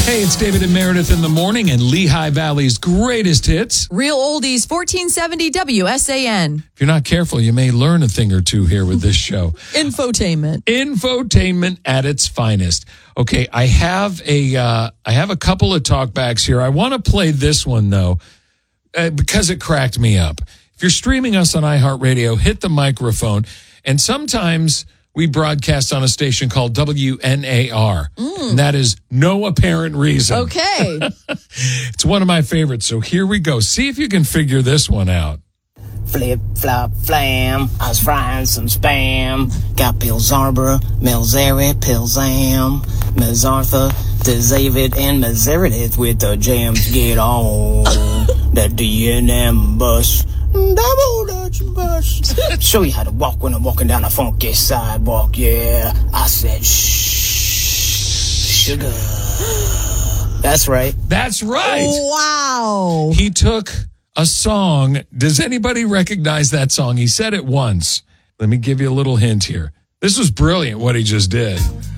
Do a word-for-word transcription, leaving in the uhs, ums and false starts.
Hey, it's David and Meredith in the morning and Lehigh Valley's greatest hits. Real oldies, fourteen seventy W S A N. If you're not careful, you may learn a thing or two here with this show. Infotainment. Infotainment at its finest. Okay, I have a uh, I have a couple of talkbacks here. I want to play this one, though, uh, because it cracked me up. If you're streaming us on iHeartRadio, hit the microphone. And sometimes we broadcast on a station called W N A R. Mm. And that is no apparent reason. Okay. It's one of my favorites. So here we go. See if you can figure this one out. Flip, flop, flam, I was frying some spam. Got Pills Arbor, Milzeri, Pilsam, Ms. Arthur, the David, and Ms. Meredith with the jams. Get on that D and M bus. Double Dutch bus. Show you how to walk when I'm walking down a funky sidewalk, yeah. I said, shh, sugar. That's right. That's right. Wow. He took a song. Does anybody recognize that song? He said it once. Let me give you a little hint here. This was brilliant what he just did.